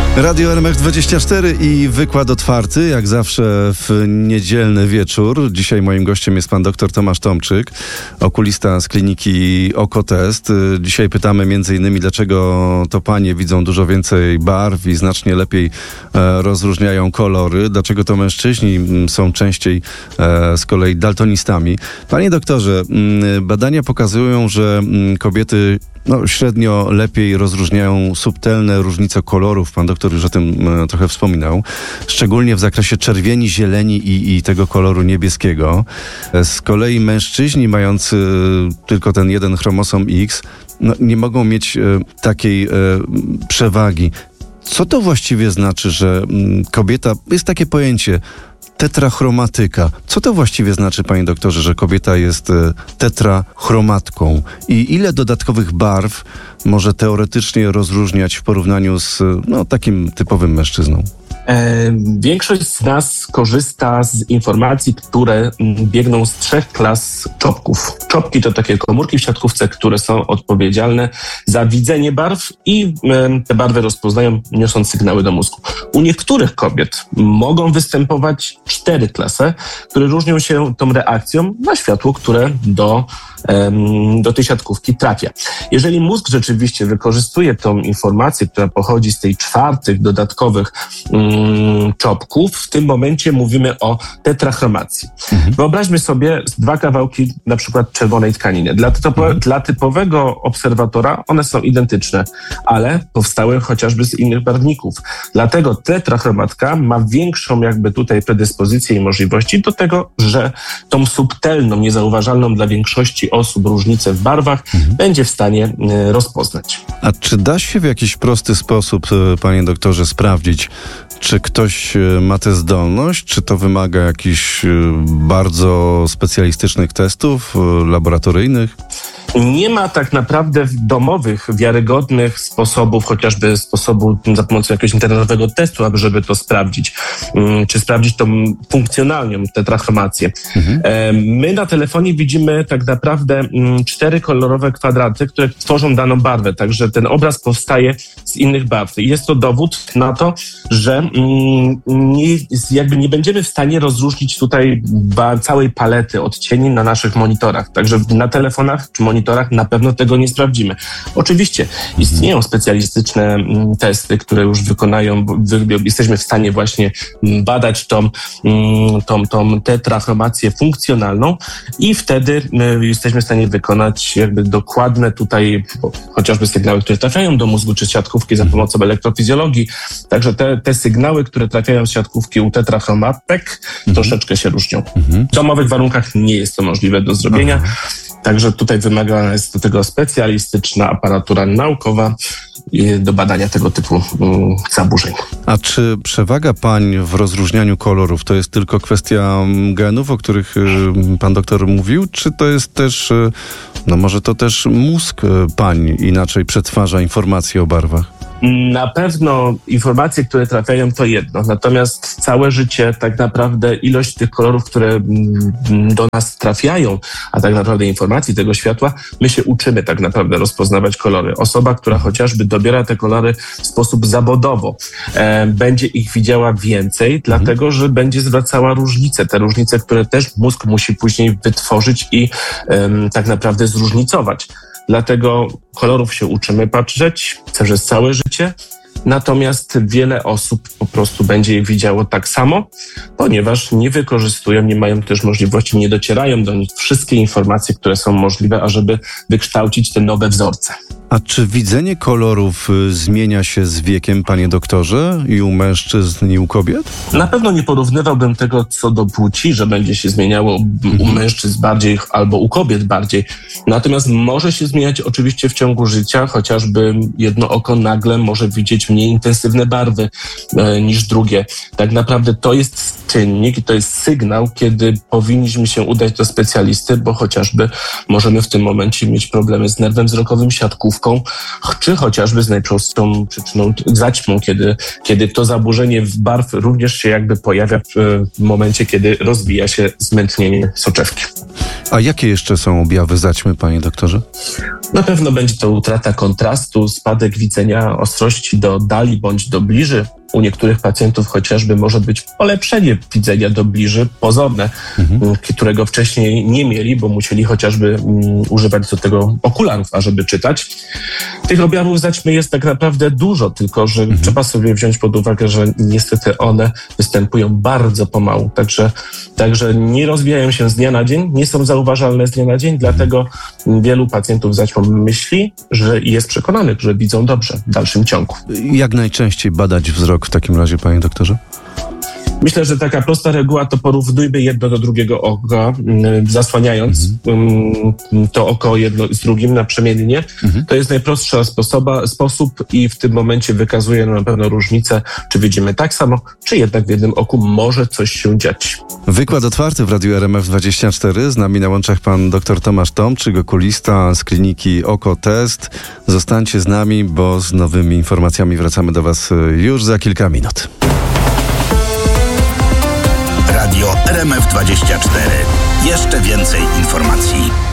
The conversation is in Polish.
Radio RMF24 i wykład otwarty, jak zawsze w niedzielny wieczór. Dzisiaj moim gościem jest pan dr Tomasz Tomczyk, okulista z kliniki Okotest. Dzisiaj pytamy m.in. dlaczego to panie widzą dużo więcej barw i znacznie lepiej rozróżniają kolory. Dlaczego to mężczyźni są częściej z kolei daltonistami. Panie doktorze, badania pokazują, że kobiety średnio lepiej rozróżniają subtelne różnice kolorów. Pan doktor już o tym trochę wspominał. Szczególnie w zakresie czerwieni, zieleni i tego koloru niebieskiego. Z kolei mężczyźni mający tylko ten jeden chromosom X nie mogą mieć takiej przewagi. Co to właściwie znaczy, że kobieta, jest takie pojęcie tetrachromatyka. Co to właściwie znaczy, panie doktorze, że kobieta jest tetrachromatką? I ile dodatkowych barw może teoretycznie rozróżniać w porównaniu z takim typowym mężczyzną? Większość z nas korzysta z informacji, które biegną z 3 klas czopków. Czopki to takie komórki w siatkówce, które są odpowiedzialne za widzenie barw i te barwy rozpoznają, niosąc sygnały do mózgu. U niektórych kobiet mogą występować 4 klasy, które różnią się tą reakcją na światło, które do tej siatkówki trafia. Jeżeli mózg rzeczywiście wykorzystuje tą informację, która pochodzi z tej 4 dodatkowych czopków, w tym momencie mówimy o tetrachromacji. Wyobraźmy sobie 2 kawałki na przykład czerwonej tkaniny. Dla typowego obserwatora one są identyczne, ale powstały chociażby z innych barwników. Dlatego tetrachromatka ma większą tutaj predyspozycję i możliwości do tego, że tą subtelną, niezauważalną dla większości osób różnicę w barwach będzie w stanie rozpoznać. A czy da się w jakiś prosty sposób, panie doktorze, sprawdzić, czy ktoś ma tę zdolność, czy to wymaga jakichś bardzo specjalistycznych testów laboratoryjnych? Nie ma tak naprawdę domowych, wiarygodnych sposobów, chociażby sposobu za pomocą jakiegoś internetowego testu, żeby to sprawdzić, czy sprawdzić tą funkcjonalną tetrachromację. My na telefonie widzimy tak naprawdę 4 kolorowe kwadraty, które tworzą daną barwę, także ten obraz powstaje z innych barw. I jest to dowód na to, że nie będziemy w stanie rozróżnić tutaj całej palety odcieni na naszych monitorach. Także na telefonach czy monitorach na pewno tego nie sprawdzimy. Oczywiście istnieją specjalistyczne testy, które już jesteśmy w stanie właśnie badać tą tetrachromację funkcjonalną i wtedy jesteśmy w stanie wykonać dokładne tutaj chociażby sygnały, które trafiają do mózgu czy siatkówki za pomocą elektrofizjologii. Także te sygnały, które trafiają z siatkówki u tetrachromatek troszeczkę się różnią. W domowych warunkach nie jest to możliwe do zrobienia. Także tutaj wymagana jest do tego specjalistyczna aparatura naukowa do badania tego typu zaburzeń. A czy przewaga pań w rozróżnianiu kolorów to jest tylko kwestia genów, o których pan doktor mówił, czy to jest też, może to też mózg pań inaczej przetwarza informacje o barwach? Na pewno informacje, które trafiają, to jedno. Natomiast całe życie, tak naprawdę ilość tych kolorów, które do nas trafiają, a tak naprawdę informacji tego światła, my się uczymy tak naprawdę rozpoznawać kolory. Osoba, która chociażby dobiera te kolory w sposób zawodowo, będzie ich widziała więcej, dlatego że będzie zwracała różnice. Te różnice, które też mózg musi później wytworzyć i tak naprawdę zróżnicować. Dlatego kolorów się uczymy patrzeć przez całe życie, natomiast wiele osób po prostu będzie je widziało tak samo, ponieważ nie wykorzystują, nie mają też możliwości, nie docierają do nich wszystkie informacje, które są możliwe, ażeby wykształcić te nowe wzorce. A czy widzenie kolorów zmienia się z wiekiem, panie doktorze, i u mężczyzn, i u kobiet? Na pewno nie porównywałbym tego co do płci, że będzie się zmieniało u mężczyzn bardziej albo u kobiet bardziej. Natomiast może się zmieniać oczywiście w ciągu życia, chociażby jedno oko nagle może widzieć mniej intensywne barwy niż drugie. Tak naprawdę to jest czynnik i to jest sygnał, kiedy powinniśmy się udać do specjalisty, bo chociażby możemy w tym momencie mieć problemy z nerwem wzrokowym, siatkówką, czy chociażby z najczęstszą przyczyną zaćmą, kiedy to zaburzenie barw również się pojawia w momencie, kiedy rozwija się zmętnienie soczewki. A jakie jeszcze są objawy zaćmy, panie doktorze? Na pewno będzie to utrata kontrastu, spadek widzenia ostrości do dali bądź do bliży. U niektórych pacjentów chociażby może być polepszenie widzenia do bliży, pozorne, którego wcześniej nie mieli, bo musieli chociażby używać do tego okularów, ażeby czytać. Tych objawów zaćmy jest tak naprawdę dużo, tylko że trzeba sobie wziąć pod uwagę, że niestety one występują bardzo pomału. Także nie rozwijają się z dnia na dzień, nie są zauważalne z dnia na dzień, dlatego wielu pacjentów zaćmą myśli, że jest przekonanych, że widzą dobrze w dalszym ciągu. Jak najczęściej badać wzrok w takim razie, panie doktorze? Myślę, że taka prosta reguła to porównujmy jedno do drugiego oka, zasłaniając to oko jedno z drugim naprzemiennie. To jest najprostszy sposób i w tym momencie wykazuje na pewno różnicę, czy widzimy tak samo, czy jednak w jednym oku może coś się dziać. Wykład otwarty w Radiu RMF24. Z nami na łączach pan dr Tomasz Tomczyk, okulista z kliniki Oko Test. Zostańcie z nami, bo z nowymi informacjami wracamy do was już za kilka minut. Radio RMF24. Jeszcze więcej informacji.